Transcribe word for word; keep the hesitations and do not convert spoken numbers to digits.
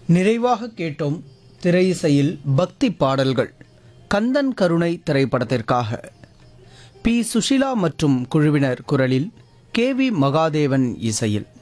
நிறைவாக கேட்டோம் திரை இசையில் பக்தி பாடல்கள். கந்தன் கருணை திரைப்படத்திற்காக பி சுஷிலா மற்றும் குழுவினர் குரலில் கே வி மகாதேவன் இசையில்